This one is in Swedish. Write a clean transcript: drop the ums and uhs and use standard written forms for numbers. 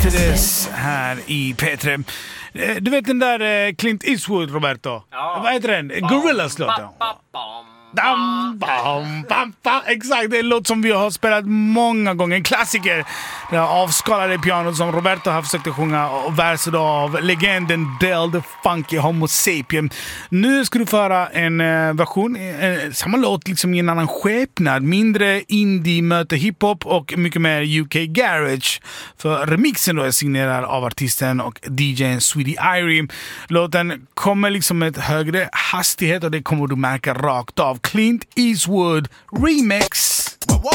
Exodus här i P3. Du vet den där Clint Eastwood, Roberto? Ja. Vad heter den? Gorillaz-låten. Exakt, det är en låt som vi har spelat många gånger. En klassiker. Det avskalade pianot som Roberto har försökt att sjunga och verser av legenden Del the Funky Homo Sapien. Nu ska du föra en version, samma låt liksom i en annan skepnad. Mindre indie möter hiphop och mycket mer UK Garage. För remixen då är signerad av artisten och DJn Sweetie Irie. Låten kommer liksom med ett högre hastighet och det kommer du märka rakt av. Clint Eastwood Remix.